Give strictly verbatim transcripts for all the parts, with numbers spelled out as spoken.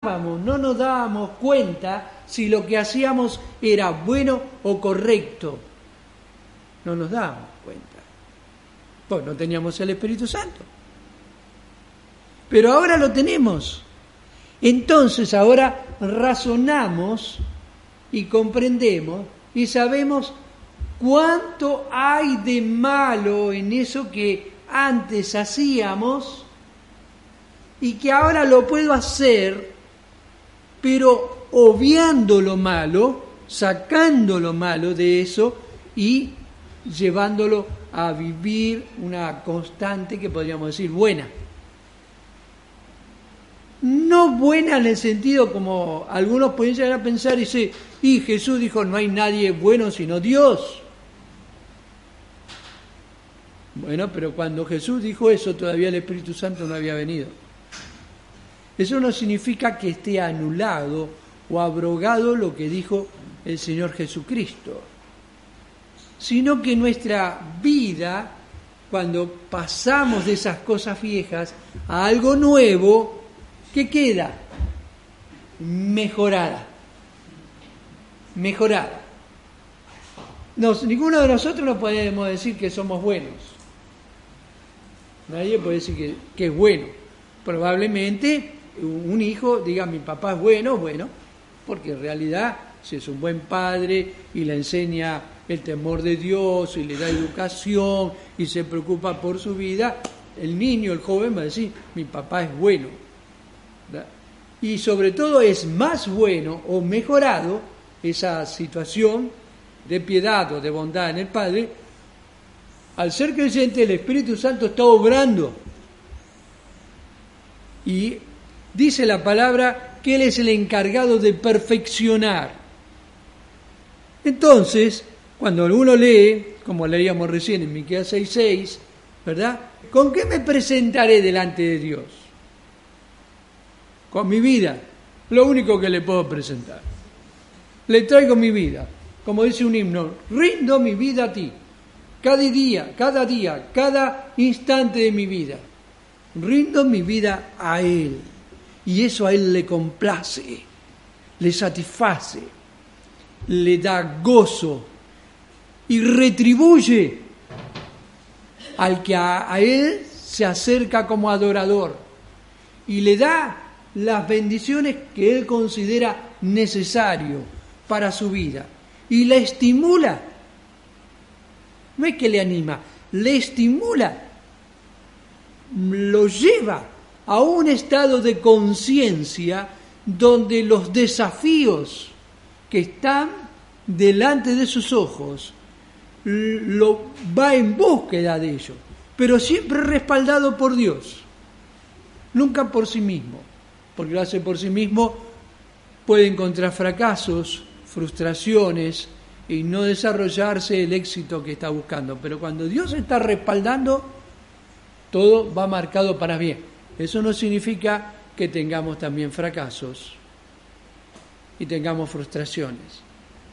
no nos dábamos cuenta si lo que hacíamos era bueno o correcto. No nos dábamos cuenta. Pues no teníamos el Espíritu Santo. Pero ahora lo tenemos. Entonces ahora razonamos y comprendemos y sabemos cuánto hay de malo en eso que antes hacíamos y que ahora lo puedo hacer, pero obviando lo malo, sacando lo malo de eso y llevándolo a vivir una constante que podríamos decir buena. No buena en el sentido como algunos pueden llegar a pensar y decir, y Jesús dijo, no hay nadie bueno sino Dios. Bueno, pero cuando Jesús dijo eso, todavía el Espíritu Santo no había venido. Eso no significa que esté anulado o abrogado lo que dijo el Señor Jesucristo, sino que nuestra vida, cuando pasamos de esas cosas viejas a algo nuevo, ¿qué queda? Mejorada. Mejorada. Nos, ninguno de nosotros no podemos decir que somos buenos. Nadie puede decir que, que es bueno. Probablemente un hijo diga, mi papá es bueno, bueno, porque en realidad si es un buen padre y le enseña el temor de Dios y le da educación y se preocupa por su vida, el niño, el joven va a decir, mi papá es bueno. ¿Verdad? Y sobre todo es más bueno o mejorado esa situación de piedad o de bondad en el Padre. Al ser creyente, el Espíritu Santo está obrando. Y dice la palabra que Él es el encargado de perfeccionar. Entonces, cuando uno lee, como leíamos recién en Miqueas seis seis, ¿verdad? ¿Con qué me presentaré delante de Dios? Con mi vida, lo único que le puedo presentar. Le traigo mi vida, como dice un himno, rindo mi vida a ti. Cada día, cada día, cada instante de mi vida, rindo mi vida a Él. Y eso a Él le complace, le satisface, le da gozo y retribuye al que a, a Él se acerca como adorador y le da las bendiciones que Él considera necesario para su vida y le estimula. No es que le anima, le estimula, lo lleva a un estado de conciencia donde los desafíos que están delante de sus ojos lo va en búsqueda de ellos, pero siempre respaldado por Dios, nunca por sí mismo, porque lo hace por sí mismo, puede encontrar fracasos, frustraciones y no desarrollarse el éxito que está buscando, pero cuando Dios está respaldando, todo va marcado para bien. Eso no significa que tengamos también fracasos y tengamos frustraciones.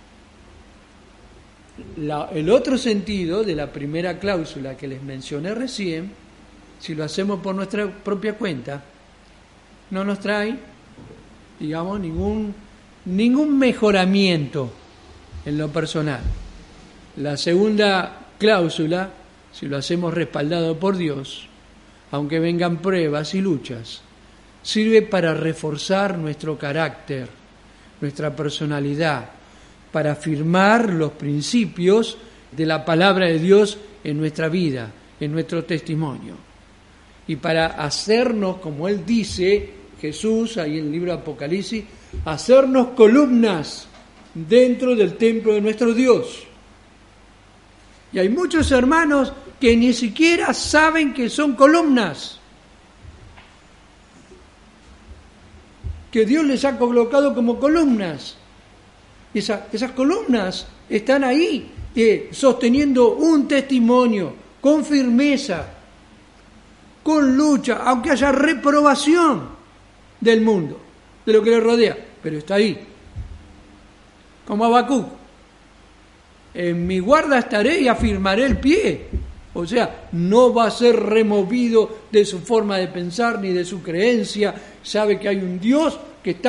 La, el otro sentido de la primera cláusula que les mencioné recién, si lo hacemos por nuestra propia cuenta, no nos trae, digamos, ningún, ningún mejoramiento en lo personal. La segunda cláusula, si lo hacemos respaldado por Dios, aunque vengan pruebas y luchas, sirve para reforzar nuestro carácter, nuestra personalidad, para afirmar los principios de la palabra de Dios en nuestra vida, en nuestro testimonio. Y para hacernos, como Él dice, Jesús, ahí en el libro de Apocalipsis, hacernos columnas dentro del templo de nuestro Dios. Y hay muchos hermanos que ni siquiera saben que son columnas, que Dios les ha colocado como columnas. Esa, esas columnas están ahí, eh, sosteniendo un testimonio con firmeza, con lucha, aunque haya reprobación del mundo, de lo que le rodea, pero está ahí. Como Habacuc, en mi guarda estaré y afirmaré el pie. O sea, no va a ser removido de su forma de pensar ni de su creencia. Sabe que hay un Dios